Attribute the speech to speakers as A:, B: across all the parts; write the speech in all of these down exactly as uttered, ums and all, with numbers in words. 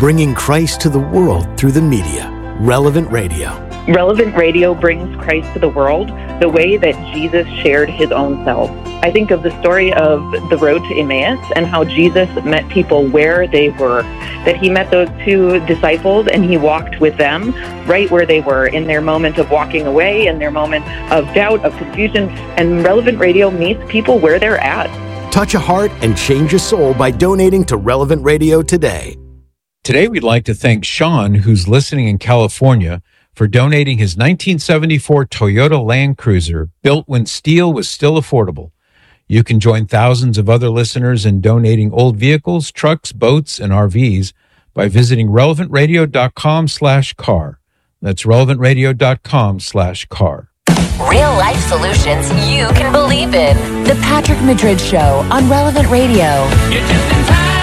A: bringing Christ to the world through the media. Relevant Radio.
B: Relevant Radio brings Christ to the world the way that Jesus shared his own self. I think of the story of the road to Emmaus and how Jesus met people where they were, that he met those two disciples and he walked with them right where they were in their moment of walking away, in their moment of doubt, of confusion. And Relevant Radio meets people where they're at.
A: Touch a heart and change a soul by donating to Relevant Radio today.
C: Today, we'd like to thank Sean, who's listening in California, for donating his nineteen seventy-four Toyota Land Cruiser, built when steel was still affordable. You can join thousands of other listeners in donating old vehicles, trucks, boats, and R Vs by visiting relevantradio.com slash car. That's relevantradio.com slash car.
D: Real life solutions you can believe in. The Patrick Madrid Show on Relevant Radio.
E: You're just in time.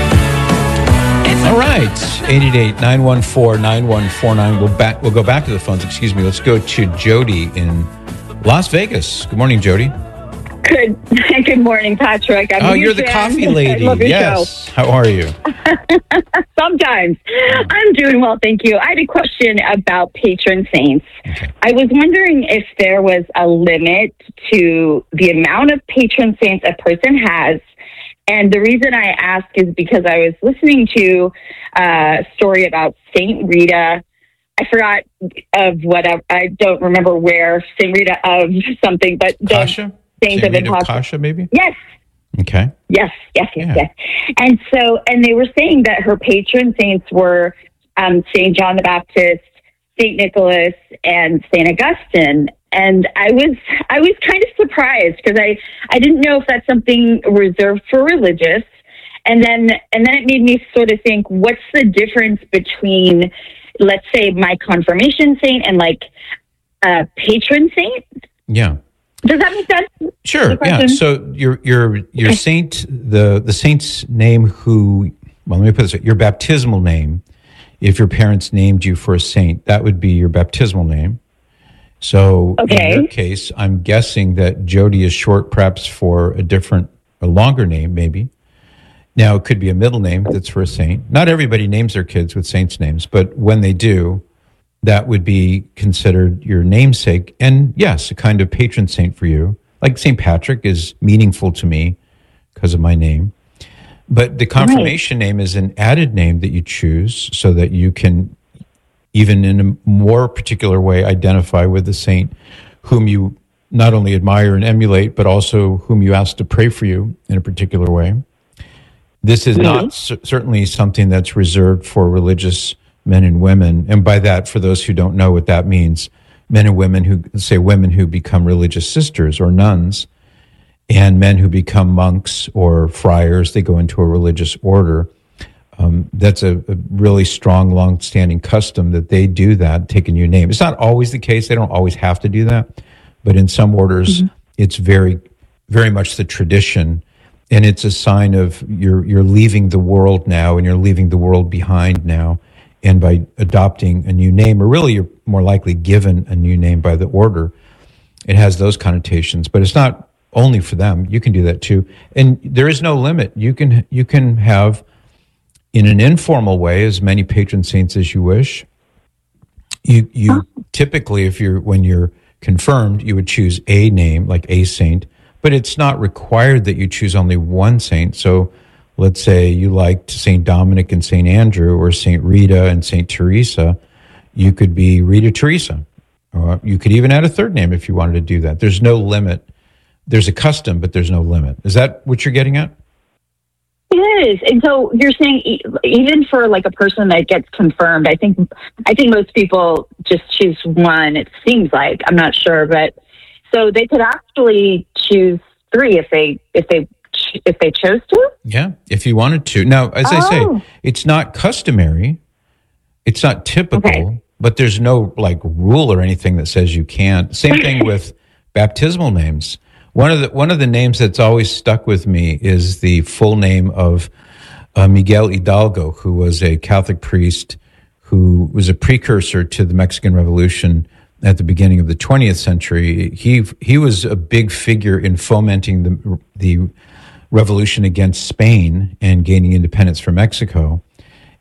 C: All right, eight eight eight, nine one four, nine one four nine. We'll back. We'll go back to the phones. Excuse me. Let's go to Jody in Las Vegas. Good morning, Jody.
F: Good. Good morning, Patrick. I'm
C: oh, you're the
F: fan.
C: coffee lady.
F: I love your
C: yes.
F: show.
C: How are you?
F: Sometimes. I'm doing well, thank you. I had a question about patron saints.
C: Okay.
F: I was wondering if there was a limit to the amount of patron saints a person has. And the reason I ask is because I was listening to a story about Saint Rita. I forgot of what, I, I don't remember where, Saint Rita of something, but the
C: Kasha?
F: Saint,
C: Saint
F: of
C: Rita of
F: Impossible.
C: Kasha, maybe?
F: Yes.
C: Okay.
F: Yes, yes, yes,
C: Yeah.
F: yes. And so, and they were saying that her patron saints were um, Saint John the Baptist, Saint Nicholas, and Saint Augustine. And I was, I was kind of surprised because I, I didn't know if that's something reserved for religious. And then, and then it made me sort of think, what's the difference between, let's say, my confirmation saint and like a patron saint?
C: Yeah.
F: Does that make sense?
C: Sure. Yeah. So your your your
F: Okay.
C: saint, the the saint's name who, well, let me put this way, your baptismal name, if your parents named you for a saint, that would be your baptismal name. So
F: Okay.
C: in your case, I'm guessing that Jody is short perhaps for a different, a longer name maybe. Now, it could be a middle name that's for a saint. Not everybody names their kids with saints' names, but when they do, that would be considered your namesake. And yes, a kind of patron saint for you. Like Saint Patrick is meaningful to me because of my name. But the confirmation name is an added name that you choose so that you can, even in a more particular way, identify with the saint whom you not only admire and emulate, but also whom you ask to pray for you in a particular way. This is not c- certainly something that's reserved for religious men and women. And by that, for those who don't know what that means, men and women who, say women who become religious sisters or nuns, and men who become monks or friars, they go into a religious order. Um, that's a, a really strong, long-standing custom that they do that, take a new name. It's not always the case. They don't always have to do that. But in some orders, mm-hmm. it's very, very much the tradition. And it's a sign of you're you're leaving the world now, and you're leaving the world behind now. And by adopting a new name, or really you're more likely given a new name by the order, it has those connotations. But it's not only for them. You can do that too. And there is no limit. You can you can have, in an informal way, as many patron saints as you wish. You you typically, if you're when you're confirmed, you would choose a name, like a saint. But it's not required that you choose only one saint. So let's say you liked Saint Dominic and Saint Andrew, or Saint Rita and Saint Teresa. You could be Rita Teresa. Or you could even add a third name if you wanted to do that. There's no limit. There's a custom, but there's no limit. Is that what you're getting at?
F: It is. And so you're saying e- even for like a person that gets confirmed, I think I think most people just choose one, it seems like. I'm not sure, but so they could actually choose three if they if they if they chose to?
C: Yeah, if you wanted to. Now, as
F: oh.
C: I say, it's not customary. It's not typical,
F: okay.
C: but there's no like rule or anything that says you can't. Same thing with baptismal names. One of the one of the names that's always stuck with me is the full name of uh, Miguel Hidalgo, who was a Catholic priest who was a precursor to the Mexican Revolution at the beginning of the twentieth century. He he was a big figure in fomenting the the revolution against Spain and gaining independence from Mexico.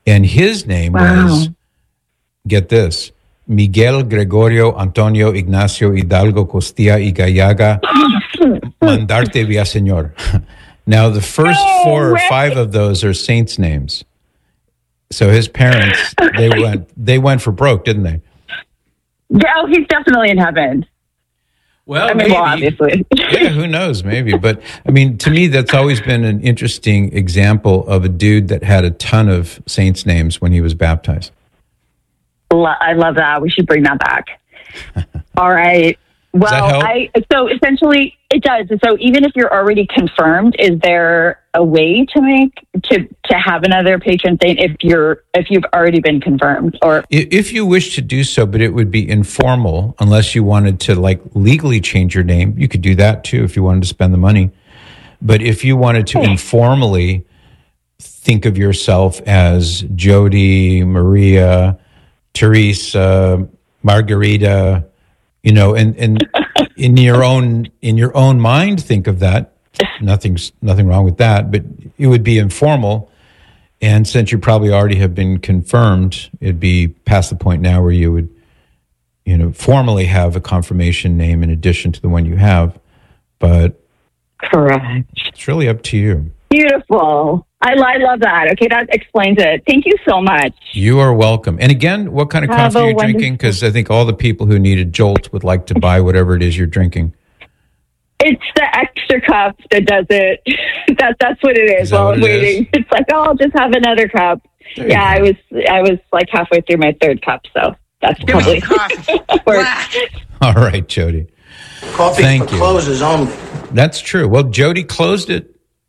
C: And his name
F: Wow.
C: was, get this, Miguel Gregorio Antonio Ignacio Hidalgo Costilla y Gallaga Mandarte Villaseñor. Now, the first
F: No
C: four or
F: way.
C: five of those are saints' names. So his parents, they went they went for broke, didn't they?
F: Oh, he's definitely in heaven.
C: Well,
F: I mean, well, obviously.
C: Yeah, who knows? Maybe. But I mean, to me, that's always been an interesting example of a dude that had a ton of saints' names when he was baptized.
F: Lo- I love that. We should bring that back. All right.
C: Does that
F: Well,
C: help?
F: I so essentially it does. So even if you're already confirmed, is there a way to make to to have another patron saint if you're if you've already been confirmed? Or
C: I- If you wish to do so, but it would be informal unless you wanted to like legally change your name. You could do that too if you wanted to spend the money. But if you wanted to informally think of yourself as Jody, Maria, Teresa, Margarita, you know, and, and in your own in your own mind think of that. Nothing's nothing wrong with that, but it would be informal. And since you probably already have been confirmed, it'd be past the point now where you would, you know, formally have a confirmation name in addition to the one you have. But
F: correct.
C: it's really up to you.
F: Beautiful. I, I love that. Okay, that explains it. Thank you so much.
C: You are welcome. And again, what kind of
F: Have
C: coffee
F: a
C: are you
F: wonderful-
C: drinking? Because I think all the people who need a jolt would like to buy whatever it is you're drinking.
F: It's the extra cup that does it. that that's what it is.
C: Is that
F: While
C: what
F: I'm
C: it
F: waiting,
C: is?
F: it's like, oh, I'll just have another cup.
C: There you
F: Yeah, I
C: go.
F: was I was like halfway through my third cup, so that's
C: Give me
F: probably works.
C: All right, Jody.
E: Coffee
C: Thank
E: for
C: you.
E: closes only.
C: That's true. Well, Jody closed it.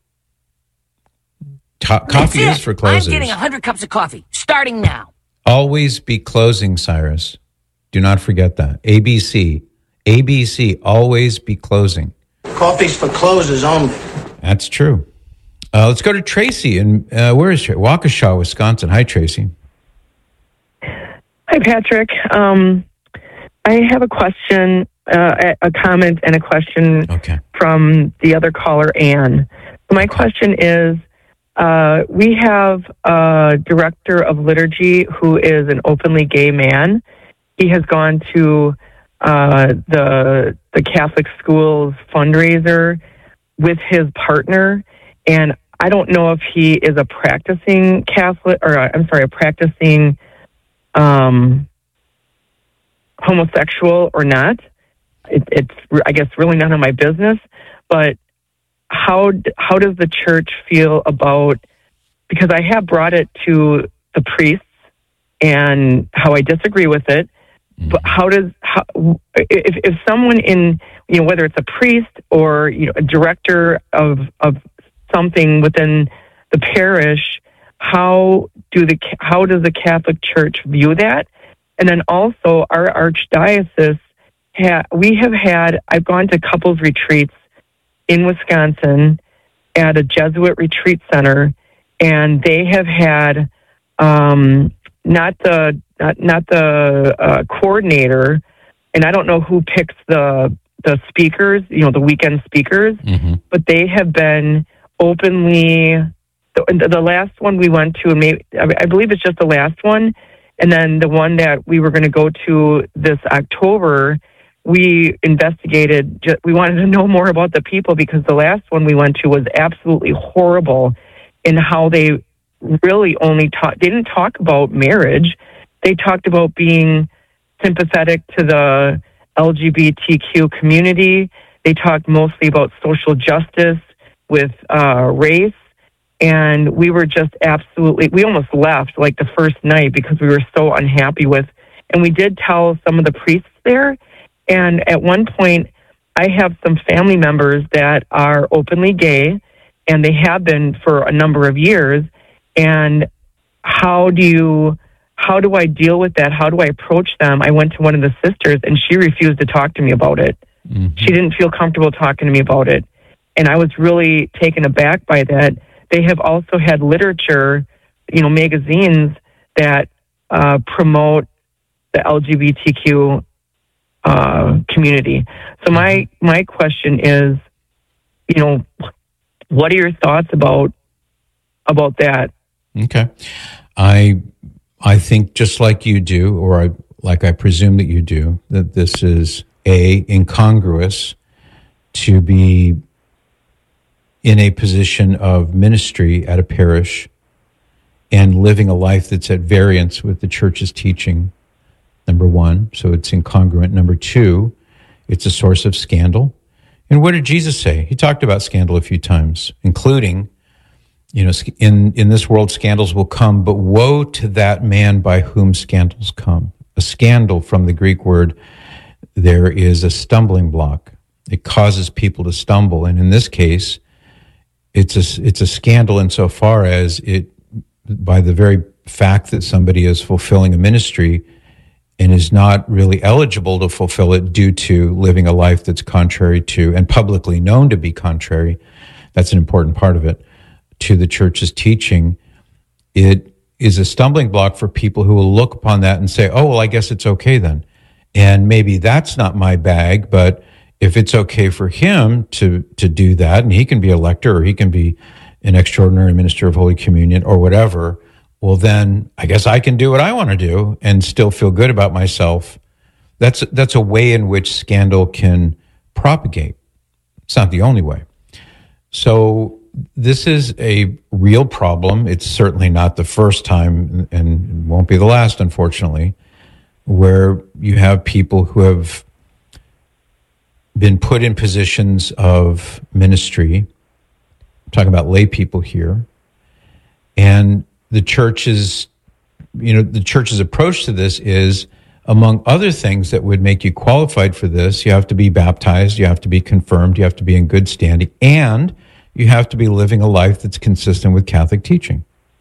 C: To- coffee is for closers.
G: I'm getting one hundred cups of coffee, starting now.
C: Always be closing, Cyrus. Do not forget that. A B C. A B C. Always be closing.
E: Coffee's for closes only.
C: That's true. Uh, let's go to Tracy. And uh, where is she? Waukesha, Wisconsin. Hi, Tracy.
H: Hi, Patrick. Um, I have a question, uh, a a comment, and a question
C: Okay.
H: from the other caller, Anne. So my question is, uh, we have a director of liturgy who is an openly gay man. He has gone to uh, the the Catholic schools fundraiser with his partner, and I don't know if he is a practicing Catholic, or uh, I'm sorry, a practicing um, homosexual or not. It, it's, I guess, really none of my business. But how how does the church feel about? Because I have brought it to the priests and how I disagree with it. But how does how if if someone in, you know, whether it's a priest or, you know, a director of of something within the parish, how do the how does the Catholic Church view that? And then also our archdiocese, ha, we have had I've gone to couples retreats in Wisconsin at a Jesuit retreat center, and they have had um, not the not, not the uh, coordinator, and I don't know who picks the the speakers, you know, the weekend speakers,
C: Mm-hmm.
H: but they have been openly. The, the last one we went to, and maybe I believe it's just the last one, and then the one that we were going to go to this October, we investigated. We wanted to know more about the people, because the last one we went to was absolutely horrible in how they really only talk. They didn't talk about marriage. They talked about being sympathetic to the L G B T Q community. They talked mostly about social justice with uh, race. And we were just absolutely, we almost left like the first night because we were so unhappy with, and we did tell some of the priests there. And at one point, I have some family members that are openly gay, and they have been for a number of years. And how do you, how do I deal with that? How do I approach them? I went to one of the sisters, and she refused to talk to me about it.
C: Mm-hmm.
H: She didn't feel comfortable talking to me about it. And I was really taken aback by that. They have also had literature, you know, magazines that uh, promote the L G B T Q uh, community. So my, my question is, you know, what are your thoughts about about that?
C: Okay. I I think just like you do, or I, like I presume that you do, that this is A, incongruous to be in a position of ministry at a parish and living a life that's at variance with the church's teaching, number one. So it's incongruent. Number two, it's a source of scandal. And what did Jesus say? He talked about scandal a few times, including, you know, in, in this world, scandals will come, but woe to that man by whom scandals come. A scandal, from the Greek word, there is a stumbling block. It causes people to stumble. And in this case, it's a, it's a scandal insofar as it, by the very fact that somebody is fulfilling a ministry and is not really eligible to fulfill it due to living a life that's contrary to, and publicly known to be contrary, that's an important part of it, to the church's teaching, it is a stumbling block for people who will look upon that and say, oh, well, I guess it's okay then. And maybe that's not my bag, but if it's okay for him to, to do that, and he can be a lector or he can be an extraordinary minister of Holy Communion or whatever, well, then I guess I can do what I want to do and still feel good about myself. That's, that's a way in which scandal can propagate. It's not the only way. So this is a real problem. It's certainly not the first time, and won't be the last, unfortunately, where you have people who have been put in positions of ministry. I'm talking about lay people here. And the church's, you know, the church's approach to this is, among other things that would make you qualified for this, you have to be baptized, you have to be confirmed, you have to be in good standing, and you have to be living a life that's consistent with Catholic teaching.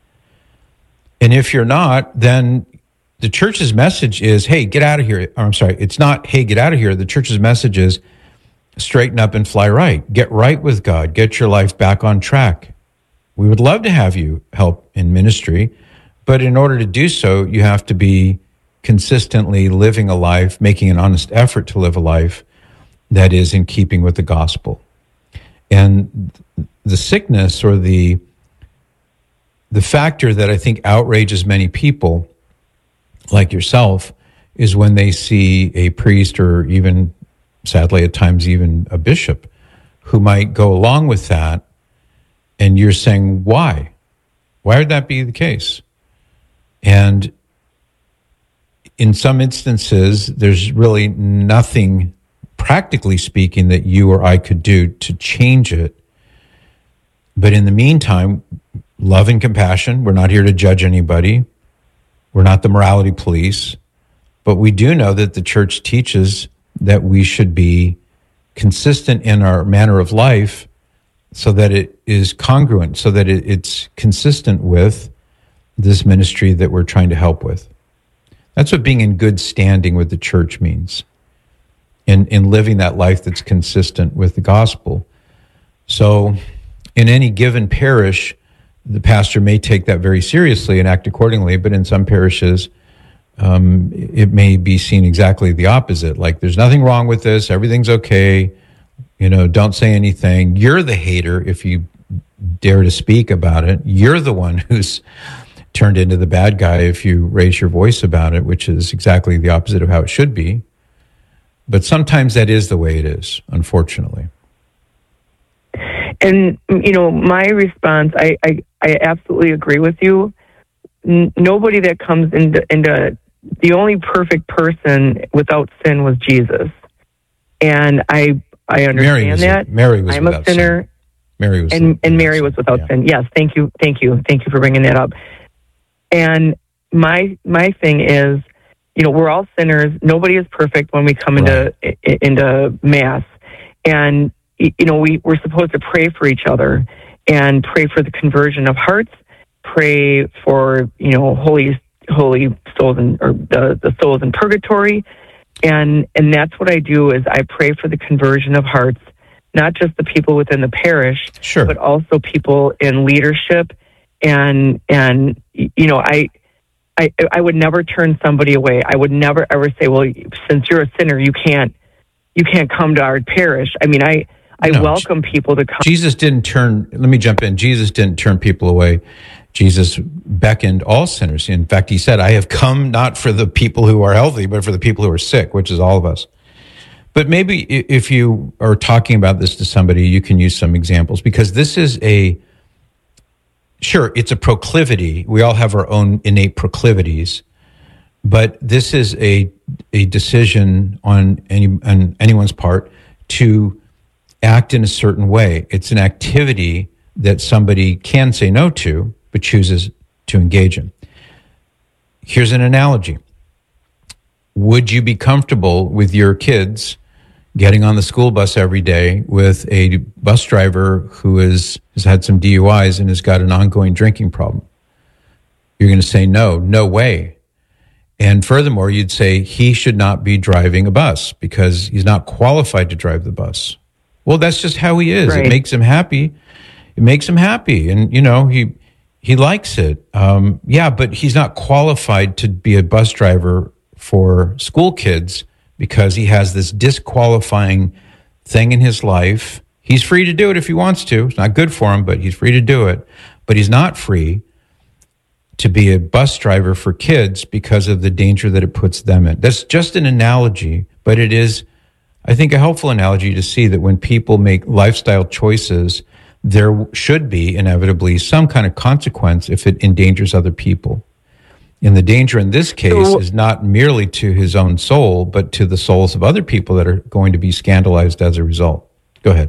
C: And if you're not, then the church's message is, hey, get out of here. Or, I'm sorry, it's not, hey, get out of here. The church's message is, straighten up and fly right. Get right with God. Get your life back on track. We would love to have you help in ministry, but in order to do so, you have to be consistently living a life, making an honest effort to live a life that is in keeping with the gospel. And the sickness, or the the factor that I think outrages many people, like yourself, is when they see a priest, or even, sadly at times, even a bishop, who might go along with that, and you're saying, why? Why would that be the case? And in some instances, there's really nothing, practically speaking, that you or I could do to change it. But in the meantime, love and compassion, we're not here to judge anybody. We're not the morality police. But we do know that the church teaches that we should be consistent in our manner of life so that it is congruent, so that it, it's consistent with this ministry that we're trying to help with. That's what being in good standing with the church means, in, in living that life that's consistent with the gospel. So in any given parish, the pastor may take that very seriously and act accordingly, but in some parishes, um, it may be seen exactly the opposite. Like, there's nothing wrong with this, everything's okay, you know, don't say anything. You're the hater if you dare to speak about it. You're the one who's turned into the bad guy if you raise your voice about it, which is exactly the opposite of how it should be. But sometimes that is the way it is, unfortunately.
H: And, you know, my response, I, I, I absolutely agree with you. N- nobody that comes into, into, the only perfect person without sin was Jesus. And I I understand
C: Mary was
H: that.
C: A, Mary was
H: I'm
C: without
H: a sinner.
C: sin. Mary was
H: and, and Mary was without yeah. sin. Yes, thank you, thank you, thank you for bringing that up. And my my thing is, you know, we're all sinners. Nobody is perfect when we come into right. into Mass, and you know, we we're supposed to pray for each other and pray for the conversion of hearts. Pray for, you know, holy holy souls and or the, the souls in purgatory, and and that's what I do is I pray for the conversion of hearts, not just the people within the parish,
C: sure,
H: but also people in leadership. And, and, you know, I, I, I would never turn somebody away. I would never ever say, well, since you're a sinner, you can't, you can't come to our parish. I mean, I, I
C: no,
H: welcome people to come.
C: Jesus didn't turn, let me jump in. Jesus didn't turn people away. Jesus beckoned all sinners. In fact, he said, I have come not for the people who are healthy, but for the people who are sick, which is all of us. But maybe if you are talking about this to somebody, you can use some examples, because this is a, sure, it's a proclivity. We all have our own innate proclivities, but this is a a decision on any on anyone's part to act in a certain way. It's an activity that somebody can say no to, but chooses to engage in. Here's an analogy. Would you be comfortable with your kids getting on the school bus every day with a bus driver who is, has had some D U Is and has got an ongoing drinking problem? You're going to say no, no way. And furthermore, you'd say he should not be driving a bus because he's not qualified to drive the bus. Well, that's just how he is. Right. It makes him happy. It makes him happy. And, you know, he he likes it. Um, yeah, but he's not qualified to be a bus driver for school kids because he has this disqualifying thing in his life. He's free to do it if he wants to. It's not good for him, but he's free to do it. But he's not free to be a bus driver for kids because of the danger that it puts them in. That's just an analogy, but it is, I think, a helpful analogy to see that when people make lifestyle choices, there should be inevitably some kind of consequence if it endangers other people. And the danger in this case so, is not merely to his own soul, but to the souls of other people that are going to be scandalized as a result. Go ahead.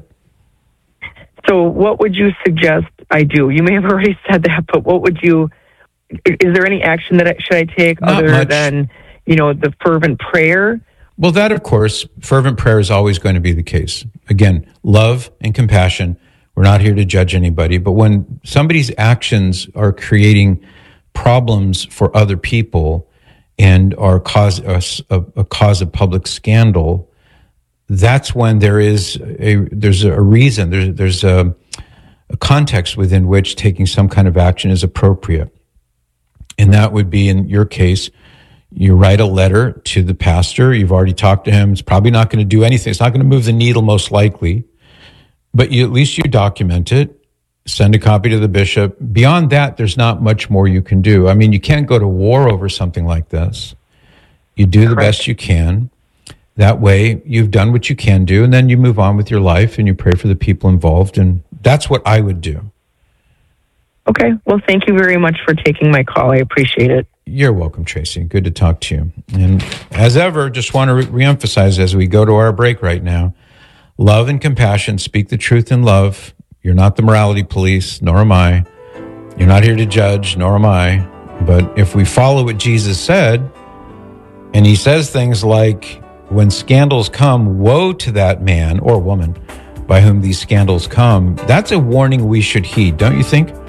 H: So what would you suggest I do? You may have already said that, but what would you, is there any action that I, should I take
C: not
H: other
C: much.
H: than, you know, the fervent prayer?
C: Well, that, of course, fervent prayer is always going to be the case. Again, love and compassion. We're not here to judge anybody, but when somebody's actions are creating problems for other people and are cause a, a cause of public scandal, that's when there is a there's a reason, there's there's a, a context within which taking some kind of action is appropriate. And that would be, in your case, you write a letter to the pastor. You've already talked to him. It's probably not going to do anything. It's not going to move the needle, most likely. But you, at least you document it. Send a copy to the bishop. Beyond that, there's not much more you can do. I mean, you can't go to war over something like this. You do the
H: Correct.
C: best you can. That way, you've done what you can do, and then you move on with your life and you pray for the people involved. And that's what I would do.
H: Okay. Well, thank you very much for taking my call. I appreciate it.
C: You're welcome, Tracy. Good to talk to you. And as ever, just want to re- reemphasize as we go to our break right now, love and compassion, speak the truth in love. You're not the morality police, nor am I. You're not here to judge, nor am I. But if we follow what Jesus said, and he says things like, when scandals come, woe to that man or woman by whom these scandals come, that's a warning we should heed, don't you think?